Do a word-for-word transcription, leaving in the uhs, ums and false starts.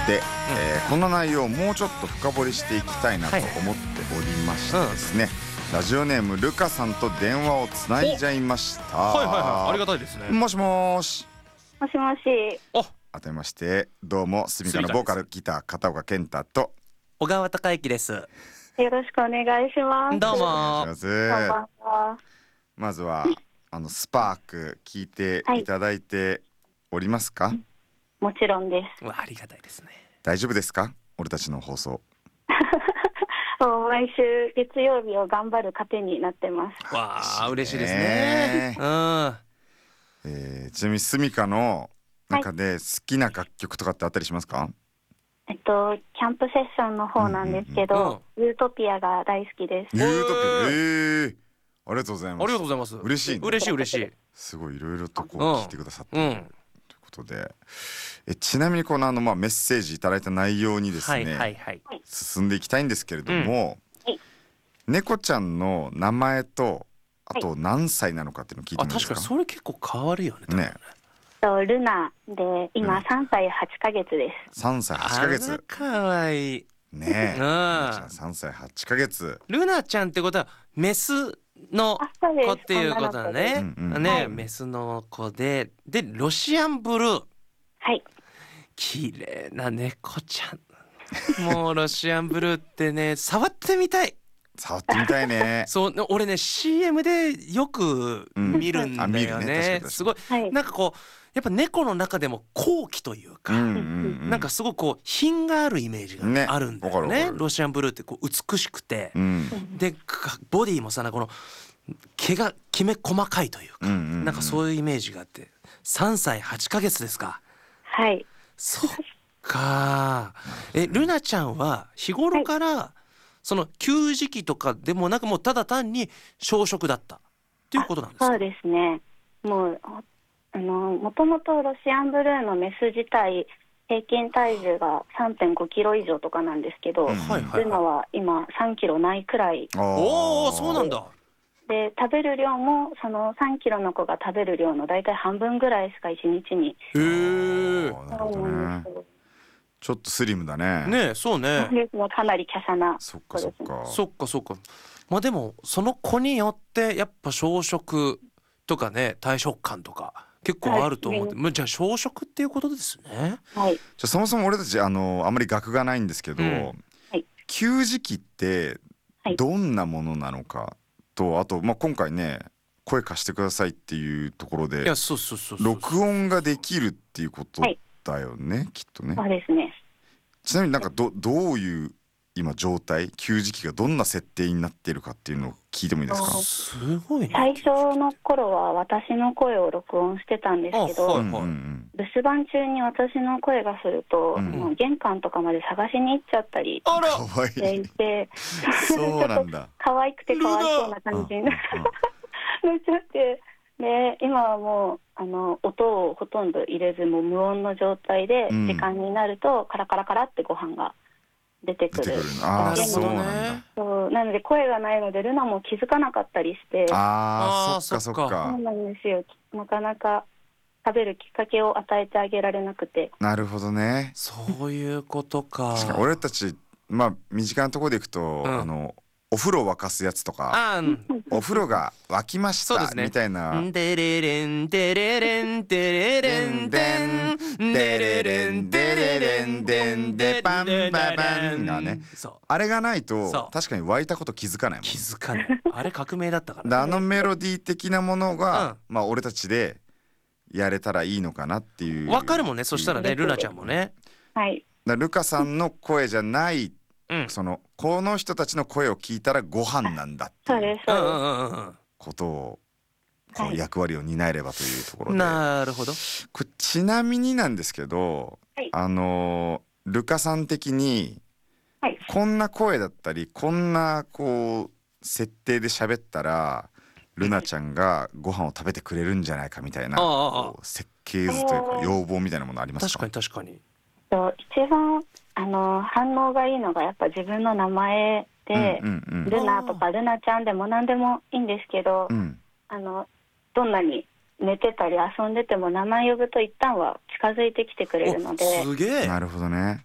で、えーこの内容をもうちょっと深掘りしていきたいなと思っておりましてですね、ラジオネームルカさんと電話をつないじゃいました。 はいはいはい、ありがたいですね。 もしもーし。 もしもし。 あ、 改めましてどうもスミカのボーカルギター片岡健太と小川孝之です。 よろしくお願いします。 どうもお願いします。 こんばんは。 まずはあのスパーク聞いていただいておりますか？ もちろんです。 うわ、ありがたいですね。 大丈夫ですか？俺たちの放送。 もう毎週月曜日を頑張る糧になってます。 わあ、嬉しいですね。うん。 えー、ちなみにスミカの中で好きな楽曲とかってあったりしますか？ えっとキャンプセッションの方なんですけど、ユートピアが大好きです。 ユートピア、えー、ありがとうございます。 ありがとうございます。 嬉しいね。 嬉しい嬉しい。 すごいいろいろとこう聞いてくださって、 うん、 ということで、えちなみにこのあのまあメッセージいただいた内容にですね、 はいはいはい、 進んでいきたいんですけれども、 うんはい、 猫ちゃんの名前とあと何歳なのかっていうのを聞いてみますか？ あ、確かにそれ結構変わるよね。 ね。 とルナで今さんさいはちかげつです。 さんさいはちかげつ。 かわいいねえ。 ルナちゃんさんさいはちかげつ。 ルナちゃんってことはメスの子っていうことだね。ね、はい、メスの子で、でロシアンブルー。 はい。 綺麗な猫ちゃん。もうロシアンブルーってね、触ってみたい。 触ってみたいね。 そう、俺ね シーエム でよく見るんだよね。すごい、はい、なんかこうやっぱ猫の中でも高貴というか、うんうんうん、なんかすごくこう品があるイメージがあるんだよ ね, ねロシアンブルーってこう美しくて、うん、でボディもさ、この毛がきめ細かいというか、うんうんうん、なんかそういうイメージがあって、さんさいはちかげつですか？ はい。 そっか。え、ルナちゃんは日頃から、はい、その給餌器とかでもなく、もうただ単に小食だったっていうことなんですか？ そうですね。もうあのもともとロシアンブルーのメス自体平均体重が さんてんごキロ以上とかなんですけど、うんはいはいはい、ルナは今さんキロないくらい。 おー、そうなんだ。 で食べる量もそのさんキロの子が食べる量のだいたい半分ぐらいしかいちにちに。 へー、 なるほどね。ちょっとスリムだね。 ねえ、そうね。 かなり華奢な。 そっかそっか。 そっかそっか。まあでもその子によってやっぱ小食とかね、大食感とか結構あると思って、はい、じゃあ小食っていうことですね。 はい。 じゃあそもそも俺たちあのあんまり学がないんですけど、うんはい、給餌器ってどんなものなのかと、あとまあ今回ね声貸してくださいっていうところで、 いやそうそうそうそう、 録音ができるっていうことだよね、はい、きっとね。 そうですね。 ちなみになんか ど, どういう今状態、給餌器がどんな設定になっているかっていうのを聞いてもいいですか？ すごいね。 最初の頃は私の声を録音してたんですけど、はいはい、留守番中に私の声がすると、うん、もう玄関とかまで探しに行っちゃったりしていて、 そうなんだ。 可愛くて可愛そうな感じになっちゃって、で今はもうあの音をほとんど入れずもう無音の状態で、うん、時間になるとカラカラカラってご飯が出てくる。 ああ、そうなんだ。 そうなので声がないのでルナも気づかなかったりして、 ああ、そっかそっか。 そうなんですよ。なかなか食べるきっかけを与えてあげられなくて。 なるほどね。 そういうことか。 確かに俺たちまあ身近なところでいくと、うん、あのお風呂沸かすやつとか、あ、うん、お風呂が沸きました、ね、みたいな。 デレレンデレレンデレレンデンデレレンデレレンデンデパンババンがね、あれがないと確かに沸いたこと気づかないもん。気づかない。あれ革命だったからね。 あのメロディー的なものが、うん、まあ俺たちでやれたらいいのかなっていう。 わかるもんね。そしたらね、ルナちゃんもね。 はい。 だルカさんの声じゃないうん、そのこの人たちの声を聞いたらご飯なんだっていうことをこう役割を担えればというところで、 なるほど。 これちなみになんですけど、はい、あのルカさん的にこんな声だったりこんなこう設定で喋ったらルナちゃんがご飯を食べてくれるんじゃないかみたいなこう設計図というか要望みたいなものありますか？ 確かに確かに。 一番あの反応がいいのがやっぱ自分の名前で、うんうんうん、ルナとかルナちゃんでも何でもいいんですけど、うん、あのどんなに寝てたり遊んでても名前呼ぶと一旦は近づいてきてくれるので。 すげえ。なるほどね。